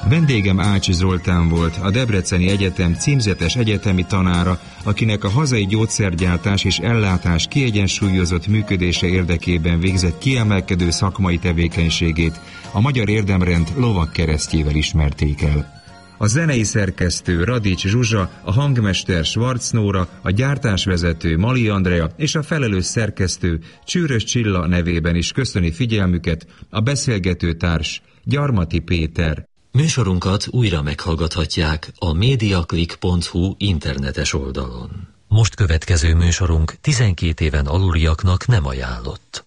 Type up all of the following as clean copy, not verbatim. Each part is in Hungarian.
Vendégem Ácsi Zoltán volt, a Debreceni Egyetem címzetes egyetemi tanára, akinek a hazai gyógyszergyártás és ellátás kiegyensúlyozott működése érdekében végzett kiemelkedő szakmai tevékenységét a Magyar Érdemrend lovagkeresztjével ismerték el. A zenei szerkesztő Radics Zsuzsa, a hangmester Schwarz Nóra, a gyártásvezető Mali Andrea és a felelős szerkesztő Csűrös Csilla nevében is köszöni figyelmüket a beszélgető társ Gyarmati Péter. Műsorunkat újra meghallgathatják a mediaclick.hu internetes oldalon. Most következő műsorunk 12 éven aluliaknak nem ajánlott.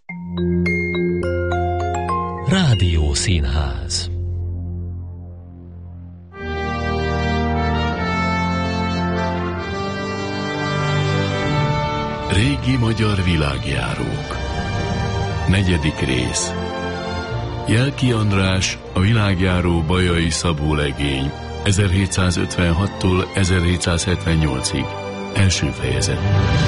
Rádió Színház. Régi magyar világjárók. 4. rész. Jelki András, a világjáró Bajai Szabó legény, 1756-tól 1778-ig. Első fejezet.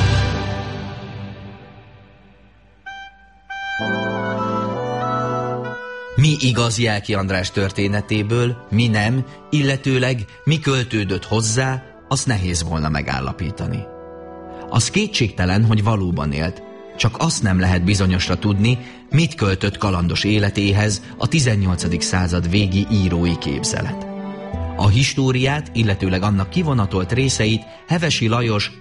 Mi igaz Jelki András történetéből, mi nem, illetőleg mi költődött hozzá, azt nehéz volna megállapítani. Az kétségtelen, hogy valóban élt, csak azt nem lehet bizonyosra tudni, mit költött kalandos életéhez a 18. század végi írói képzelet. A históriát, illetőleg annak kivonatolt részeit Hevesi Lajos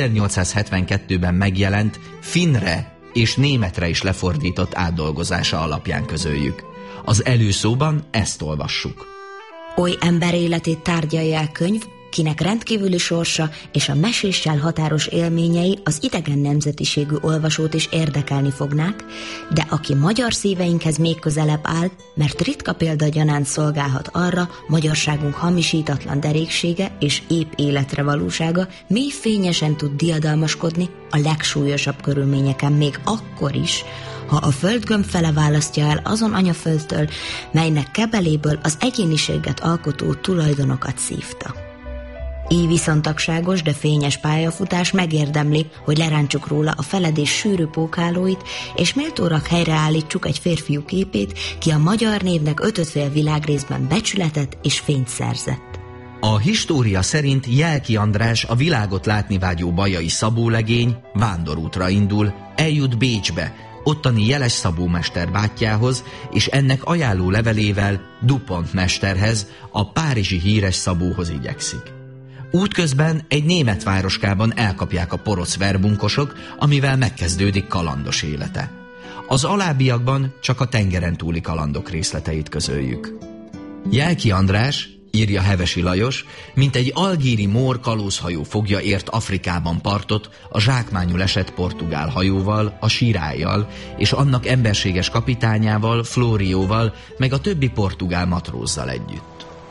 1872-ben megjelent finnre és németre is lefordított átdolgozása alapján közöljük. Az előszóban ezt olvassuk. Oly ember életét tárgyalja el könyv, kinek rendkívüli sorsa és a meséssel határos élményei az idegen nemzetiségű olvasót is érdekelni fognák, de aki magyar szíveinkhez még közelebb áll, mert ritka példa gyanánt szolgálhat arra, magyarságunk hamisítatlan deréksége és épp életre valósága mély fényesen tud diadalmaskodni a legsúlyosabb körülményeken még akkor is, ha a földgömb fele választja el azon anyaföldtől, melynek kebeléből az egyéniséget alkotó tulajdonokat szívta. Így viszontagságos, de fényes pályafutás megérdemli, hogy lerántsuk róla a feledés sűrű pókhálóit, és méltórak helyreállítsuk egy férfiú képét, ki a magyar névnek 5,5 világrészben becsületet és fényt szerzett. A história szerint Jelki András, a világot látni vágyó Bajai Szabó legény vándorútra indul, eljut Bécsbe, ottani Jeles Szabó mester bátyjához, és ennek ajánló levelével Dupont mesterhez, a párizsi híres Szabóhoz igyekszik. Útközben egy német városkában elkapják a porosz verbunkosok, amivel megkezdődik kalandos élete. Az alábbiakban csak a tengeren túli kalandok részleteit közöljük. Jelki András, írja Hevesi Lajos, mint egy algíri mór kalózhajó fogja ért Afrikában partot a zsákmányul esett portugál hajóval, a Sirályjal, és annak emberséges kapitányával, Flórióval, meg a többi portugál matrózzal együtt.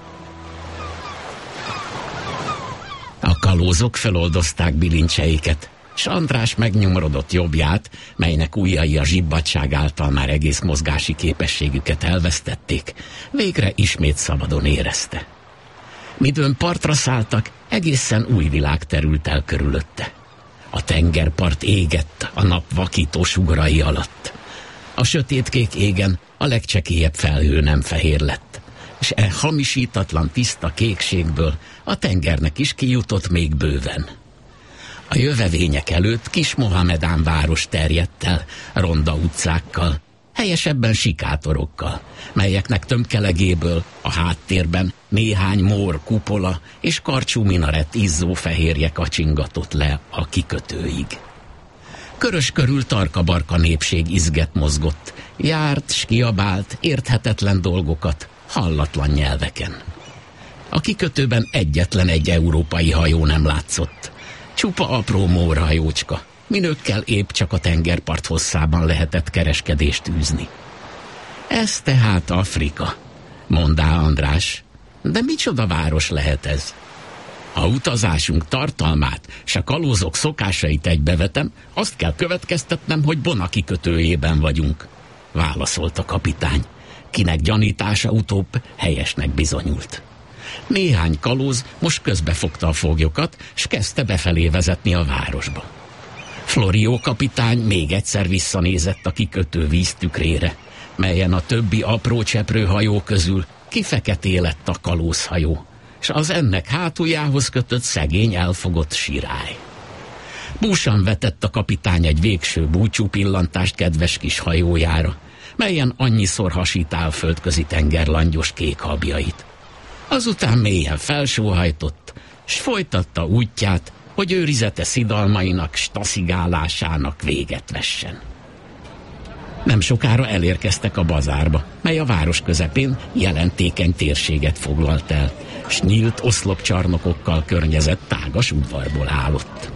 A kalózok feloldozták bilincseiket, s András megnyomorodott jobbját, melynek ujjai a zsibbadság által már egész mozgási képességüket elvesztették, végre ismét szabadon érezte. Midőn partra szálltak, egészen új világ terült el körülötte. A tengerpart égett a nap vakító sugarai alatt. A sötétkék égen a legcsekélyebb felhő nem fehér lett, és e hamisítatlan tiszta kékségből a tengernek is kijutott még bőven. A jövevények előtt kis Mohamedán város terjedt el, ronda utcákkal, helyesebben sikátorokkal, melyeknek tömkelegéből a háttérben néhány mór kupola és karcsú minarett izzó fehérje kacsingatott le a kikötőig. Körös körül tarka-barka népség izget mozgott, járt s kiabált érthetetlen dolgokat hallatlan nyelveken. A kikötőben egyetlen egy európai hajó nem látszott. Csupa apró mórhajócska, minőkkel épp csak a tengerpart hosszában lehetett kereskedést űzni. Ez tehát Afrika, mondá András, de micsoda város lehet ez? Ha utazásunk tartalmát s a kalózok szokásait egybevetem, azt kell következtetnem, hogy Bona kikötőjében vagyunk, válaszolt a kapitány, kinek gyanítása utóbb helyesnek bizonyult. Néhány kalóz most közbefogta a foglyokat, s kezdte befelé vezetni a városba. Florió kapitány még egyszer visszanézett a kikötő víztükrére, melyen a többi apró cseprő hajó közül kifeketé lett a kalózhajó, s az ennek hátuljához kötött szegény elfogott sirály. Búsan vetett a kapitány egy végső búcsú pillantást kedves kis hajójára, melyen annyiszor hasítál földközi tenger langyos kék habjait. Azután mélyen felsóhajtott, s folytatta útját, hogy őrizete szidalmainak, s taszigálásának véget vessen. Nem sokára elérkeztek a bazárba, mely a város közepén jelentékeny térséget foglalt el, s nyílt oszlopcsarnokokkal környezett tágas udvarból állott.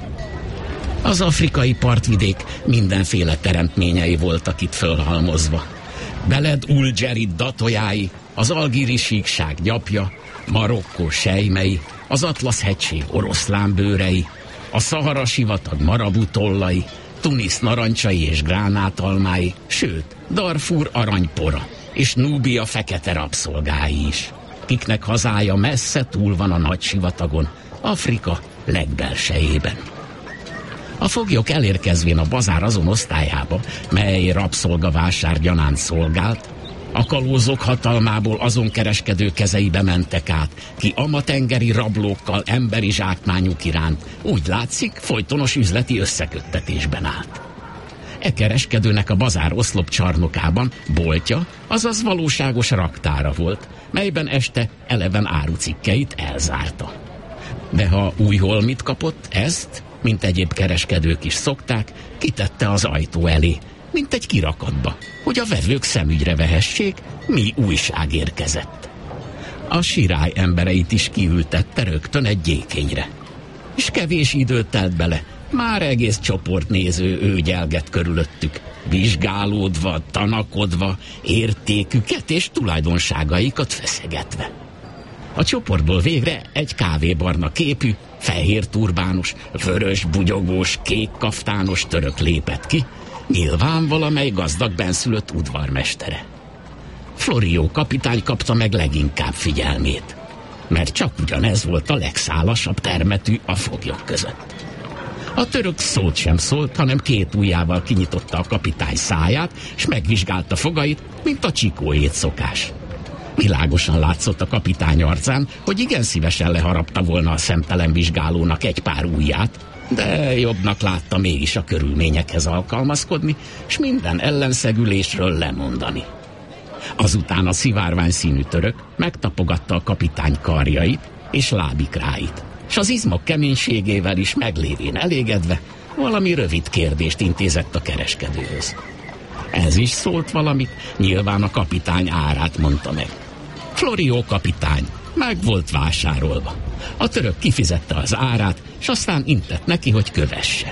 Az afrikai partvidék mindenféle teremtményei voltak itt fölhalmozva. Beled Ulgerid datojái, az algíri síkság gyapja, Marokkó sejmei, az Atlasz-hegység oroszlánbőrei, a Szahara sivatag marabutollai, Tunis narancsai és gránátalmái, sőt, Darfur aranypora és Núbia fekete rabszolgái is, kiknek hazája messze túl van a nagy sivatagon, Afrika legbelsejében. A foglyok elérkezvén a bazár azon osztályába, mely rabszolgavásár gyanánt szolgált, a kalózok hatalmából azon kereskedő kezeibe mentek át, ki amatengeri rablókkal emberi zsákmányuk iránt, úgy látszik, folytonos üzleti összeköttetésben állt. E kereskedőnek a bazár oszlopcsarnokában boltja, azaz valóságos raktára volt, melyben este eleven árucikkeit elzárta. De ha új holmit kapott, ezt, mint egyéb kereskedők is szokták, kitette az ajtó elé, mint egy kirakatba, hogy a vevők szemügyre vehessék, mi újság érkezett. A sirály embereit is kiültette rögtön egy gyékényre. És kevés időt telt bele, már egész csoportnéző őgyelget körülöttük, vizsgálódva, tanakodva, értéküket és tulajdonságaikat feszegetve. A csoportból végre egy kávébarna képű, fehér turbános, vörös bugyogós, kék kaftános török lépett ki, nyilván valamely gazdag benszülött udvarmestere. Florio kapitány kapta meg leginkább figyelmét, mert csak ugyanez volt a legszálasabb termetű a foglyok között. A török szót sem szólt, hanem két ujjával kinyitotta a kapitány száját, s megvizsgálta fogait, mint a csikóét szokás. Világosan látszott a kapitány arcán, hogy igen szívesen leharapta volna a szemtelen vizsgálónak egy pár ujját, de jobbnak látta mégis a körülményekhez alkalmazkodni, s minden ellenszegülésről lemondani. Azután a szivárvány színű török megtapogatta a kapitány karjait és lábikráit, s az izmok keménységével is meglévén elégedve valami rövid kérdést intézett a kereskedőhöz. Ez is szólt valamit, nyilván a kapitány árát mondta meg. Florio kapitány meg volt vásárolva. A török kifizette az árát, s aztán intett neki, hogy kövesse.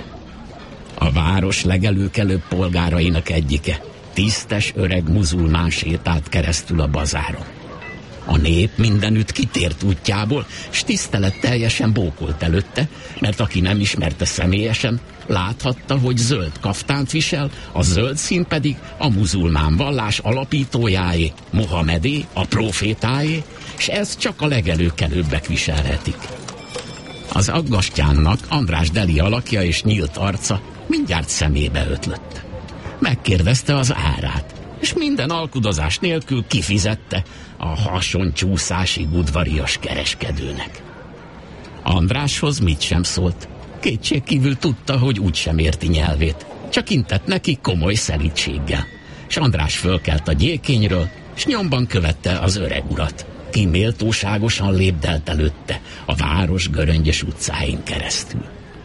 A város legelőkelőbb polgárainak egyike, tisztes öreg muzulmán sétált keresztül a bazáron. A nép mindenütt kitért útjából, s tiszteletteljesen bókolt előtte, mert aki nem ismerte személyesen, láthatta, hogy zöld kaftánt visel, a zöld szín pedig a muzulmán vallás alapítójáé, Mohamedé, a profétáé, s ezt csak a legelőkelőbbek viselhetik. Az aggastyánnak András Deli alakja és nyílt arca mindjárt szemébe ötlött. Megkérdezte az árát, és minden alkudozás nélkül kifizette a hasoncsúszásig udvarias kereskedőnek. Andráshoz mit sem szólt. Kétségkívül tudta, hogy úgysem érti nyelvét, csak intett neki komoly szelídséggel. S András fölkelt a gyékényről, s nyomban követte az öreg urat, ki méltóságosan lépdelt előtte a város göröngyös utcáin keresztül.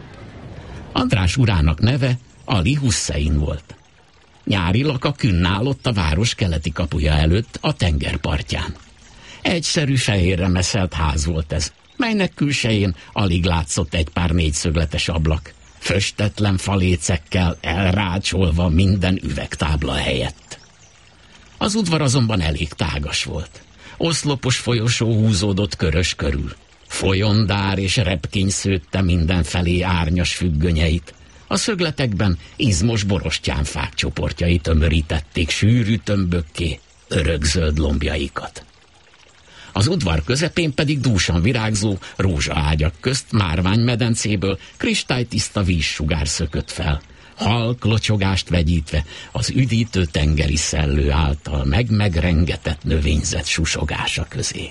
András urának neve Ali Hussein volt. Nyárilag a künn állott a város keleti kapuja előtt a tengerpartján. Egyszerű fehérre meszelt ház volt ez, melynek külsején alig látszott egy pár négyszögletes ablak, föstetlen falécekkel elrácsolva minden üvegtábla helyett. Az udvar azonban elég tágas volt. Oszlopos folyosó húzódott körös körül. Folyondár és repkény szőtte mindenfelé árnyas függönyeit. A szögletekben izmos borostyánfák csoportjai tömörítették sűrű tömbökké örökzöld lombjaikat. Az udvar közepén pedig dúsan virágzó rózsaágyak közt márványmedencéből kristálytiszta vízsugár szökött fel, halklocsogást vegyítve az üdítő tengeri szellő által megrengetett növényzet susogása közé.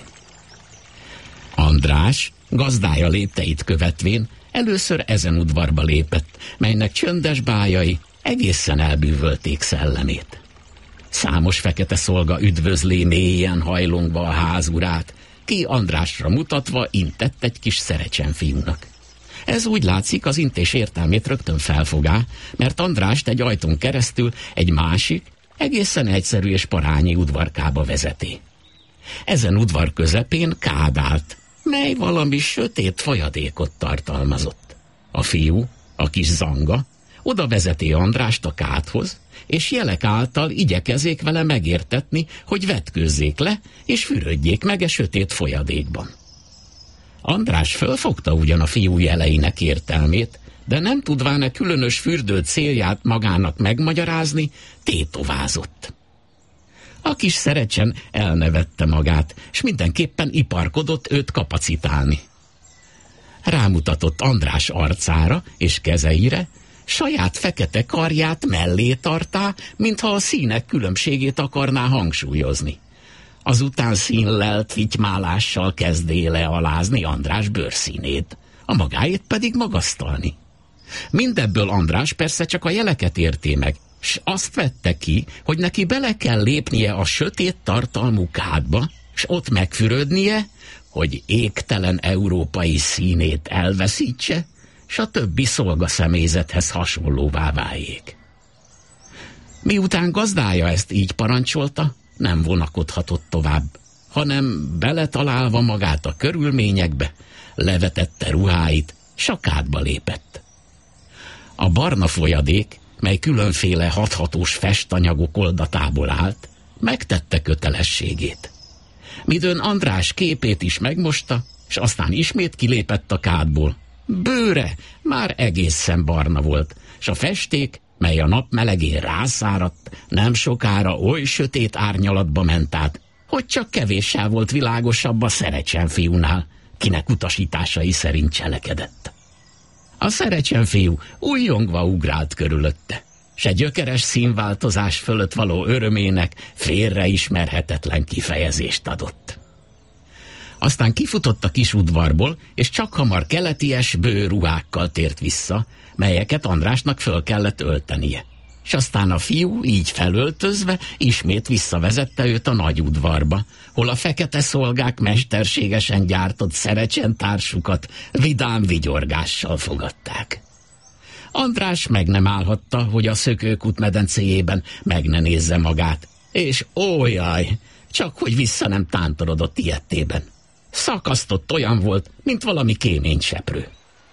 András gazdája lépteit követvén először ezen udvarba lépett, melynek csöndes bájai egészen elbűvölték szellemét. Számos fekete szolga üdvözlé mélyen hajlongva a házurát, ki Andrásra mutatva intett egy kis szerecsenfiúnak. Ez úgy látszik, az intés értelmét rögtön felfogá, mert Andrást egy ajtón keresztül egy másik, egészen egyszerű és parányi udvarkába vezeti. Ezen udvar közepén kád állt, mely valami sötét folyadékot tartalmazott. A fiú, a kis zanga, oda vezeti Andrást a kádhoz, és jelek által igyekezzék vele megértetni, hogy vetkőzzék le, és fürödjék meg a sötét folyadékban. András fölfogta ugyan a fiú jeleinek értelmét, de nem tudván különös fürdő célját magának megmagyarázni, tétovázott. A kis szerecsen elnevette magát, s mindenképpen iparkodott őt kapacitálni. Rámutatott András arcára és kezeire, saját fekete karját mellé tartá, mintha a színek különbségét akarná hangsúlyozni. Azután színlelt vitymálással kezdé lealázni András bőrszínét, a magáét pedig magasztalni. Mindebből András persze csak a jeleket érté meg, s azt vette ki, hogy neki bele kell lépnie a sötét tartalmú kádba, s ott megfürödnie, hogy égtelen európai színét elveszítse, s a többi szolgaszemélyzethez hasonlóvá váljék. Miután gazdája ezt így parancsolta, nem vonakodhatott tovább, hanem beletalálva magát a körülményekbe, levetette ruháit, s a kádba lépett. A barna folyadék, mely különféle hathatós festanyagok oldatából állt, megtette kötelességét. Midőn András képét is megmosta, s aztán ismét kilépett a kádból. Bőre már egészen barna volt, s a festék, mely a nap melegén rászáradt, nem sokára oly sötét árnyalatba ment át, hogy csak kevéssel volt világosabb a szerecsenfiúnál, kinek utasításai szerint cselekedett. A szerecsenfiú újjongva ugrált körülötte, s egy gyökeres színváltozás fölött való örömének félreismerhetetlen kifejezést adott. Aztán kifutott a kis udvarból, és csak hamar keleties bőrruhákkal tért vissza, melyeket Andrásnak föl kellett öltenie. És aztán a fiú így felöltözve ismét visszavezette őt a nagy udvarba, hol a fekete szolgák mesterségesen gyártott szerecsen-társukat vidám vigyorgással fogadták. András meg nem állhatta, hogy a Szökőkút medencéjében meg ne nézze magát, és ójaj, csak hogy vissza nem tántorodott ilyettében. Szakasztott olyan volt, mint valami kéményseprő.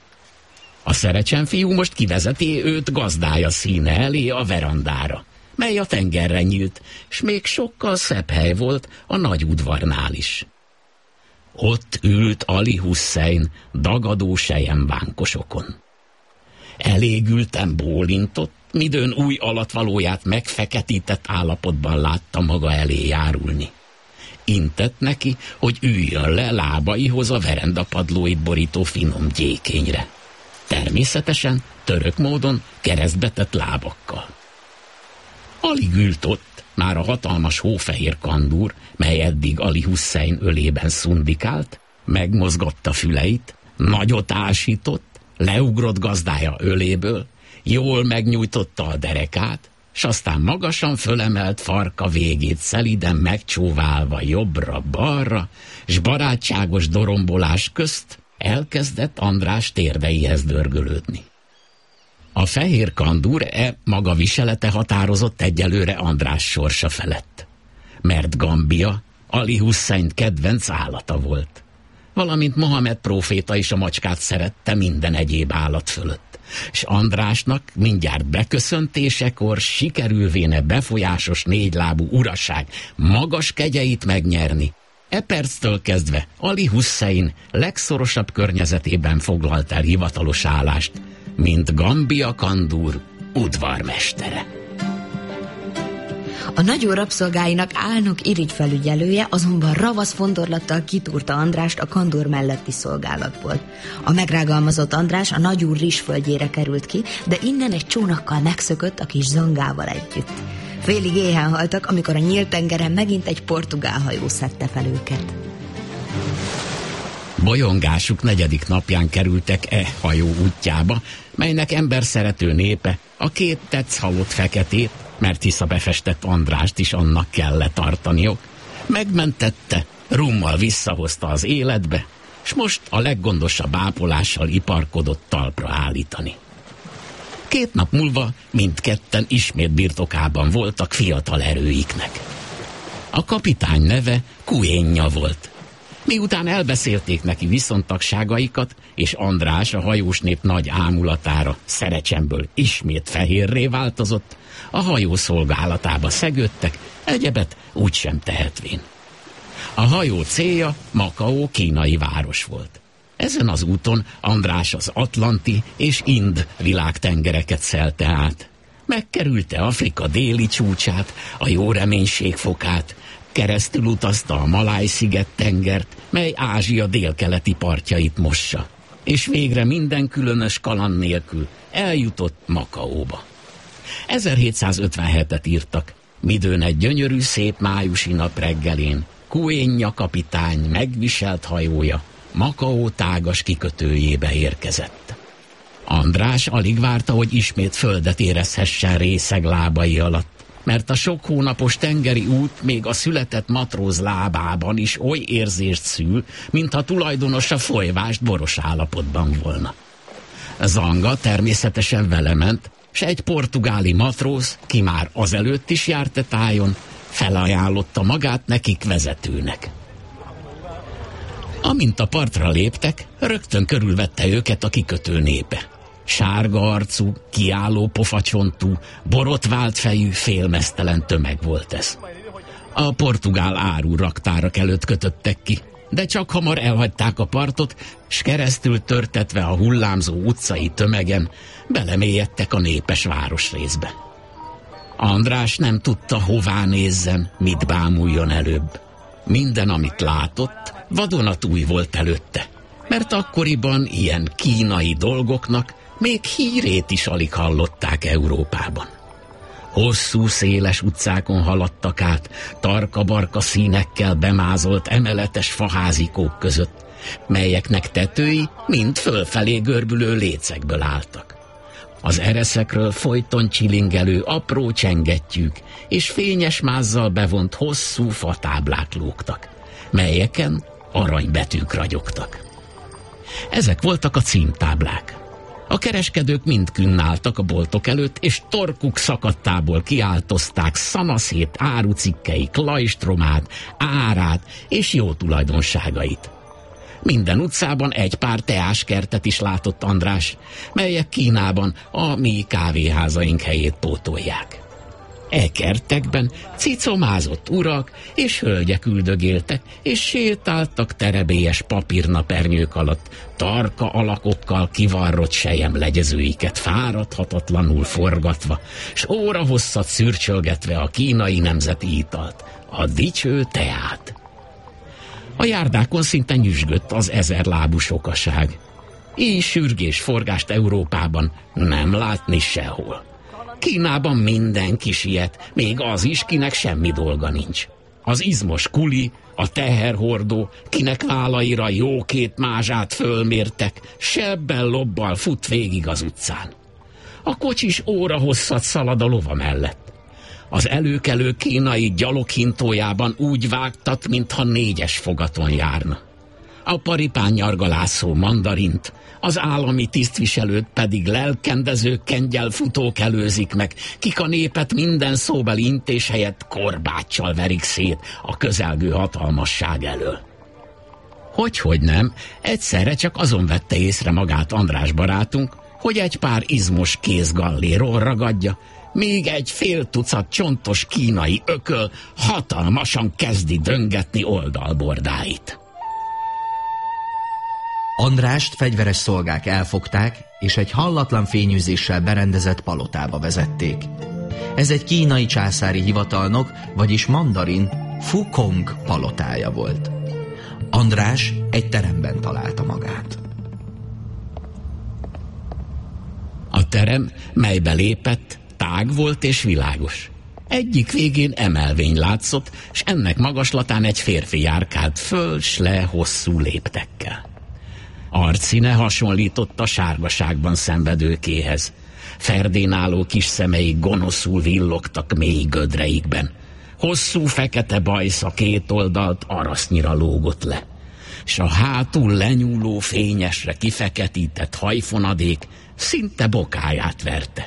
A szerecsenfiú most kivezeti őt gazdája színe elé a verandára, mely a tengerre nyílt, s még sokkal szebb hely volt a nagy udvarnál is. Ott ült Ali Hussein dagadó selyemvánkosokon. Elégülten bólintott, midőn új alatvalóját megfeketített állapotban látta maga elé járulni. Intett neki, hogy üljön le lábaihoz a verendapadlóit borító finom gyékényre. Természetesen török módon keresztbetett lábakkal. Alig ült ott, már a hatalmas hófehér kandúr, mely eddig Ali Hussein ölében szundikált, megmozgatta füleit, nagyot ásított, leugrott gazdája öléből, jól megnyújtotta a derekát, s aztán magasan fölemelt farka végét szeliden megcsóválva jobbra-balra, s barátságos dorombolás közt elkezdett András térdeihez dörgölődni. A fehér kandúr maga viselete határozott egyelőre András sorsa felett, mert Gambia Ali Hussein kedvenc állata volt, valamint Mohamed próféta is a macskát szerette minden egyéb állat fölött, s Andrásnak mindjárt beköszöntésekor sikerülvéne befolyásos négylábú uraság magas kegyeit megnyerni. E perctől kezdve Ali Hussein legszorosabb környezetében foglalt el hivatalos állást, mint Gambia kandúr udvarmestere. A nagyúr rabszolgáinak álnok irigyfelügyelője azonban ravasz fondorlattal kitúrta Andrást a kandor melletti szolgálatból. A megrágalmazott András a nagyúr rizsföldjére került ki, de innen egy csónakkal megszökött a kis zangával együtt. Félig éhen haltak, amikor a nyílt tengeren megint egy portugál hajó szedte fel őket. Bolyongásuk 4. napján kerültek hajó útjába, melynek emberszerető népe a 2 tetsz halott feketét, mert hisz a befestett Andrást is annak kellett tartaniok, megmentette, rummal visszahozta az életbe, s most a leggondosabb ápolással iparkodott talpra állítani. 2 nap múlva mindketten ismét birtokában voltak fiatal erőiknek. A kapitány neve Kuénja volt. Miután elbeszélték neki viszontagságaikat, és András a hajós nép nagy ámulatára Szerecsemből ismét fehérré változott, a hajó szolgálatába szegődtek, egyebet úgysem tehetvén. A hajó célja Makao kínai város volt. Ezen az úton András az Atlanti és Ind világtengereket szelte át. Megkerülte Afrika déli csúcsát, a jó reménység fokát, keresztül utazta a Maláj-sziget tengert, mely Ázsia délkeleti partjait mossa, és végre minden különös kaland nélkül eljutott Makaóba. 1757-et írtak, midőn egy gyönyörű szép májusi nap reggelén Kuénja kapitány megviselt hajója Makao tágas kikötőjébe érkezett. András alig várta, hogy ismét földet érezhessen részeg lábai alatt, mert a sok hónapos tengeri út még a született matróz lábában is oly érzést szül, mintha tulajdonosa folyvást boros állapotban volna. Zanga természetesen vele ment, s egy portugáli matróz, ki már azelőtt is járt a tájon, felajánlotta magát nekik vezetőnek. Amint a partra léptek, rögtön körülvette őket a kikötő népe. Sárga arcú, kiálló pofacsontú, borotvált fejű, félmeztelen tömeg volt ez. A portugál áruraktárak előtt kötöttek ki, de csak hamar elhagyták a partot, s keresztül törtetve a hullámzó utcai tömegen belemélyedtek a népes városrészbe. András nem tudta, hová nézzen, mit bámuljon előbb. Minden, amit látott, vadonatúj volt előtte, mert akkoriban ilyen kínai dolgoknak még hírét is alig hallották Európában. Hosszú, széles utcákon haladtak át, tarka-barka színekkel bemázolt emeletes faházikók között, melyeknek tetői mind fölfelé görbülő lécekből álltak. Az ereszekről folyton csilingelő apró csengettyűk és fényes mázzal bevont hosszú fatáblák lógtak, melyeken aranybetűk ragyogtak. Ezek voltak a címtáblák. A kereskedők mind künnálltak a boltok előtt, és torkuk szakadtából kiáltozták szanaszét árucikkeik lajstromát, árát és jó tulajdonságait. Minden utcában egy pár teáskertet is látott András, melyek Kínában a mi kávéházaink helyét pótolják. E kertekben cicomázott urak és hölgyek üldögéltek, és sétáltak terebélyes papírnapernyők alatt, tarka alakokkal kivarrott selyemlegyezőiket fáradhatatlanul forgatva, s órahosszat szürcsölgetve a kínai nemzeti italt, a dicső teát. A járdákon szinte nyüzsgött az 1000 lábú sokaság. Így sürgés forgást Európában nem látni sehol. Kínában mindenki siet, még az is, kinek semmi dolga nincs. Az izmos kuli, a teherhordó, kinek vállaira jó 2 mázsát fölmértek, sebbel-lobbal fut végig az utcán. A kocsis órahosszat szalad a lova mellett. Az előkelő kínai gyaloghintójában úgy vágtat, mintha 4-es fogaton járna. A paripán nyargalászó mandarint, az állami tisztviselőt pedig lelkendező kengyelfutók előzik meg, kik a népet minden szóbeli intés helyett korbáccsal verik szét a közelgő hatalmasság elől. Hogy nem, egyszerre csak azon vette észre magát András barátunk, hogy egy pár izmos kézgalléról ragadja, még egy fél tucat csontos kínai ököl hatalmasan kezdi döngetni oldalbordáit. Andrást fegyveres szolgák elfogták, és egy hallatlan fényűzéssel berendezett palotába vezették. Ez egy kínai császári hivatalnok, vagyis mandarin Fukong palotája volt. András egy teremben találta magát. A terem, melybe lépett, tág volt és világos. Egyik végén emelvény látszott, s ennek magaslatán egy férfi járkált föl s le hosszú léptekkel. Arcszíne hasonlított a sárgaságban szenvedőkéhez. Ferdénáló kis szemei gonoszul villogtak mély gödreikben. Hosszú fekete bajsza két oldalt arasznyira lógott le, s a hátul lenyúló fényesre kifeketített hajfonadék szinte bokáját verte.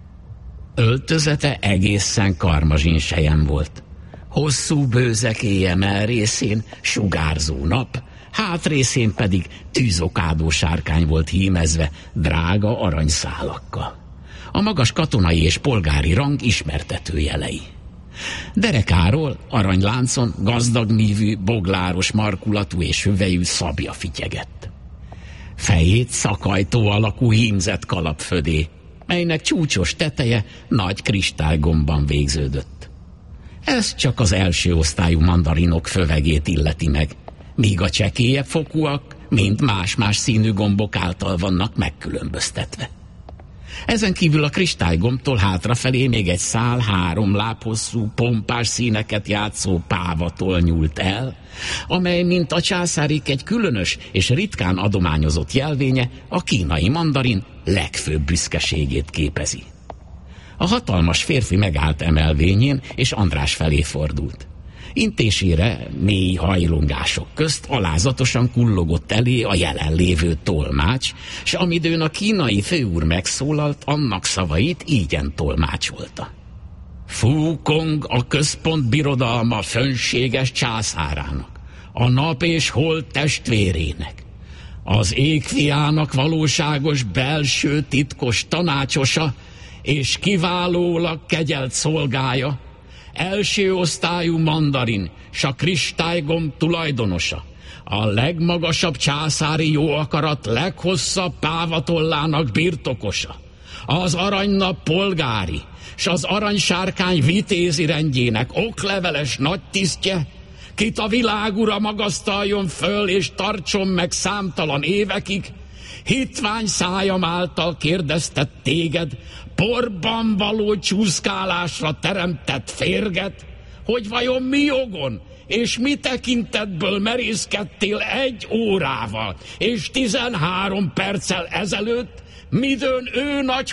Öltözete egészen karmazsinsejem volt. Hosszú bőzekéje mellrészén sugárzó nap, hátrészén pedig tűzokádó sárkány volt hímezve drága aranyszálakkal. A magas katonai és polgári rang ismertető jelei. Derekáról aranyláncon gazdagmívű, bogláros markulatú és hüvelyű szabja fityegett. Fejét szakajtó alakú hímzett kalapfödé, melynek csúcsos teteje nagy kristálygomban végződött. Ez csak az első osztályú mandarinok fövegét illeti meg, míg a csekélyebb fokúak mind más-más színű gombok által vannak megkülönböztetve. Ezen kívül a kristálygombtól hátrafelé még egy szál 3 láb hosszú, pompás színeket játszó pávatól nyúlt el, amely, mint a császárik egy különös és ritkán adományozott jelvénye, a kínai mandarin legfőbb büszkeségét képezi. A hatalmas férfi megállt emelvényén, és András felé fordult. Intésére mély hajlongások közt alázatosan kullogott elé a jelenlévő tolmács, s amidőn a kínai főúr megszólalt, annak szavait ígyen tolmácsolta. Fukong a központ birodalma fönséges császárának, a nap és hold testvérének, az égfiának valóságos belső titkos tanácsosa és kiválólag kegyelt szolgája, első osztályú mandarin, s a kristálygomb tulajdonosa, a legmagasabb császári jóakarat leghosszabb pávatollának birtokosa, az aranynap polgári, s az aranysárkány vitézi rendjének okleveles nagytisztje, kit a világura magasztaljon föl és tartson meg számtalan évekig, hitvány szájam által kérdeztet téged, porban való csúszkálásra teremtett férget, hogy vajon mi jogon és mi tekintetből merészkedtél 1 órával és 13 perccel ezelőtt, midőn ő nagy